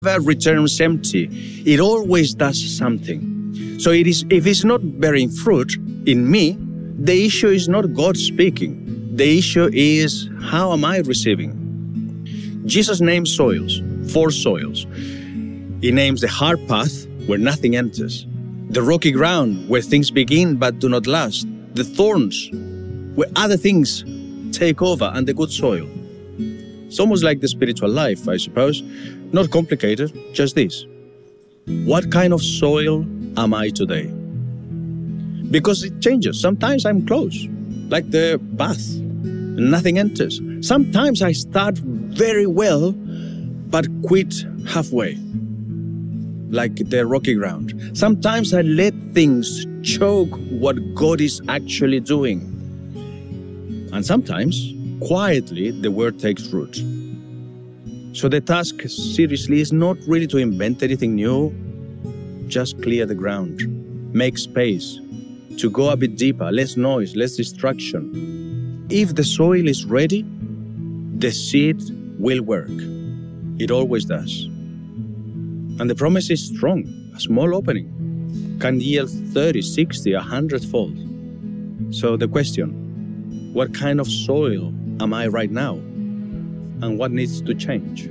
returns empty. It always does something. So if it's not bearing fruit in me, the issue is not God speaking. The issue is, how am I receiving? Jesus names soils, 4 soils. He names the hard path where nothing enters, the rocky ground where things begin but do not last, the thorns where other things take over, and the good soil. It's almost like the spiritual life, I suppose. Not complicated, just this. What kind of soil am I today? Because it changes. Sometimes I'm close, like the path, and nothing enters. Sometimes I start very well, but quit halfway, like the rocky ground. Sometimes I let things choke what God is actually doing. And sometimes, quietly, the word takes root. So the task, seriously, is not really to invent anything new, just clear the ground, make space, to go a bit deeper, less noise, less distraction. If the soil is ready, the seed will work. It always does. And the promise is strong. A small opening can yield 30, 60, 100-fold. So the question, what kind of soil am I right now? And what needs to change?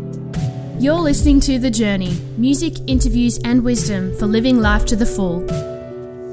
You're listening to The Journey, music, interviews and wisdom for living life to the full.